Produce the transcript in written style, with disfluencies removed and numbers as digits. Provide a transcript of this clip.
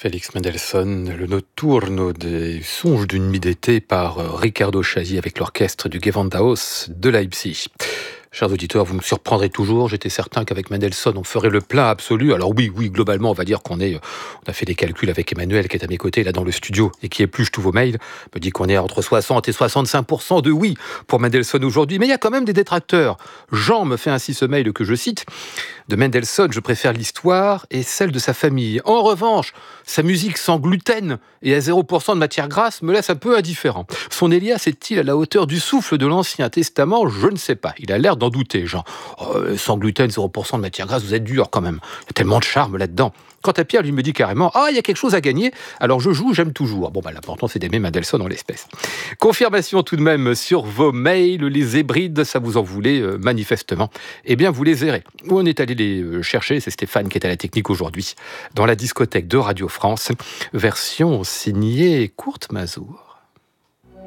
Félix Mendelssohn, le notturno des songes d'une nuit d'été par Riccardo Chailly avec l'orchestre du Gewandhaus de Leipzig. Chers auditeurs, vous me surprendrez toujours. J'étais certain qu'avec Mendelssohn, on ferait le plein absolu. Alors oui, globalement, on va dire on a fait des calculs avec Emmanuel qui est à mes côtés là dans le studio et qui épluche tous vos mails. Me dit qu'on est entre 60 et 65% de oui pour Mendelssohn aujourd'hui. Mais il y a quand même des détracteurs. Jean me fait ainsi ce mail que je cite. De Mendelssohn, je préfère l'histoire et celle de sa famille. En revanche, sa musique sans gluten et à 0% de matière grasse me laisse un peu indifférent. Son Élias est-il à la hauteur du souffle de l'Ancien Testament ? Je ne sais pas. Il a l'air d'en douter, Jean. Sans gluten, 0% de matière grasse, vous êtes dur quand même. Il y a tellement de charme là-dedans. Quant à Pierre, lui me dit carrément « Ah, il y a quelque chose à gagner, alors je joue, j'aime toujours. » Bon, l'important, c'est d'aimer Mendelssohn en l'espèce. Confirmation tout de même sur vos mails, les hébrides, ça vous en voulait manifestement. Eh bien, vous les errez. Où on est allé les chercher, c'est Stéphane qui est à la technique aujourd'hui, dans la discothèque de Radio France, version signée Kurt Masur.